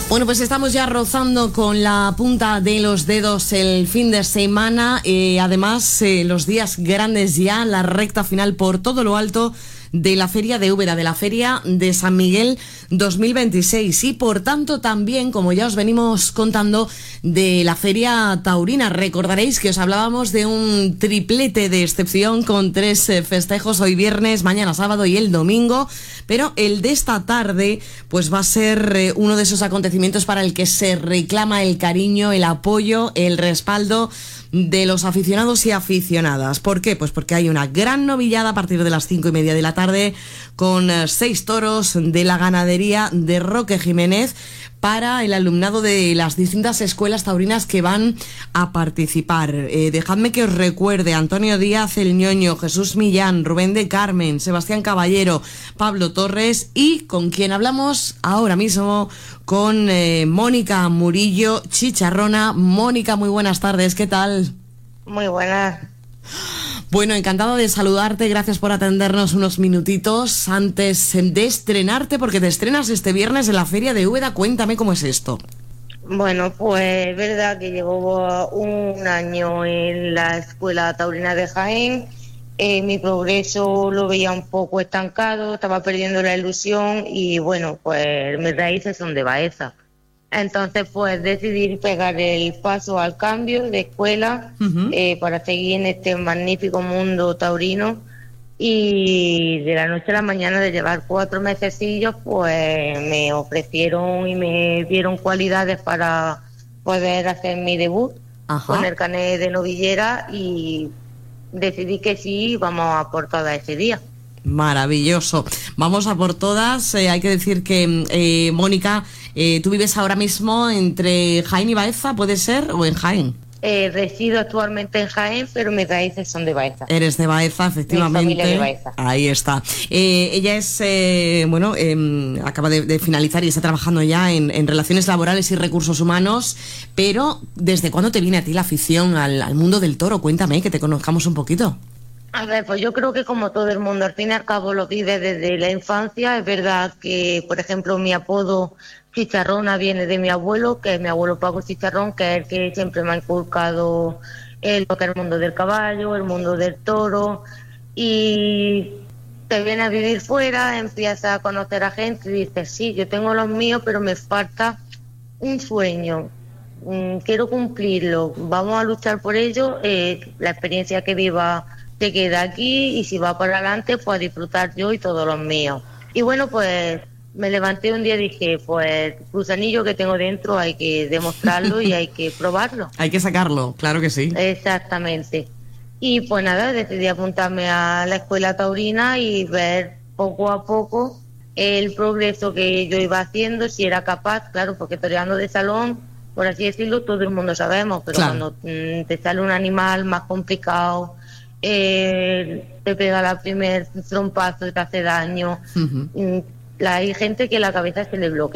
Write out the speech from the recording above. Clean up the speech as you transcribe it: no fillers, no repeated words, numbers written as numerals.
Bueno, pues estamos ya rozando con la punta de los dedos el fin de semana. Además, los días grandes ya, la recta final por todo lo alto de la Feria de Úbeda, de la Feria de San Miguel 2026 y por tanto también, como ya os venimos contando, de la Feria Taurina. Recordaréis que os hablábamos de un triplete de excepción con 3 festejos, hoy viernes, mañana sábado y el domingo, pero el de esta tarde pues va a ser uno de esos acontecimientos para el que se reclama el cariño, el apoyo, el respaldo de los aficionados y aficionadas. ¿Por qué? Pues porque hay una gran novillada a partir de las 5:30 de la tarde con 6 toros de la ganadería de Roque Jiménez para el alumnado de las distintas escuelas taurinas que van a participar. Dejadme que os recuerde: Antonio Díaz el Ñoño, Jesús Millán, Rubén de Carmen, Sebastián Caballero, Pablo Torres y con quien hablamos ahora mismo, con Mónica Murillo Chicharrona. Mónica, muy buenas tardes, ¿qué tal? Muy buenas. Bueno, encantada de saludarte, gracias por atendernos unos minutitos antes de estrenarte, porque te estrenas este viernes en la Feria de Úbeda. Cuéntame cómo es esto. Bueno, pues es verdad que llevo un año en la Escuela Taurina de Jaén. Mi progreso lo veía un poco estancado, estaba perdiendo la ilusión y bueno, pues mis raíces son de Baeza. Entonces pues decidí pegar el paso al cambio de escuela para seguir en este magnífico mundo taurino, y de la noche a la mañana, de llevar 4 mesecillos, pues me ofrecieron y me dieron cualidades para poder hacer mi debut. Ajá. Con el carnet de novillera, y decidí que sí, vamos a por todas ese día. Maravilloso, vamos a por todas. Hay que decir que, Mónica, tú vives ahora mismo entre Jaén y Baeza, ¿puede ser? ¿O en Jaén? Resido actualmente en Jaén, pero mis raíces son de Baeza. Eres de Baeza, efectivamente. Mi familia de Baeza. Ahí está. Ella es, acaba de finalizar y está trabajando ya en relaciones laborales y recursos humanos, pero ¿desde cuándo te viene a ti la afición al mundo del toro? Cuéntame, que te conozcamos un poquito. A ver, pues yo creo que como todo el mundo, al fin y al cabo lo vive desde la infancia. Es verdad que, por ejemplo, mi apodo Chicharrona viene de mi abuelo, que es mi abuelo Paco Chicharrón, que es el que siempre me ha inculcado lo que es el mundo del caballo, el mundo del toro, y te viene a vivir fuera, empiezas a conocer a gente y dices, sí, yo tengo los míos, pero me falta un sueño, quiero cumplirlo, vamos a luchar por ello. La experiencia que viva se queda aquí, y si va para adelante, pues a disfrutar yo y todos los míos. Y bueno, pues me levanté un día y dije, pues gusanillo que tengo dentro hay que demostrarlo y hay que probarlo. Hay que sacarlo, claro que sí. Exactamente. Y pues nada, decidí apuntarme a la escuela taurina y ver poco a poco el progreso que yo iba haciendo, si era capaz, claro, porque toreando de salón, por así decirlo, todo el mundo sabemos, pero claro, cuando te sale un animal más complicado, te pega la primer trompazo y te hace daño. Hay gente que la cabeza se le bloquea.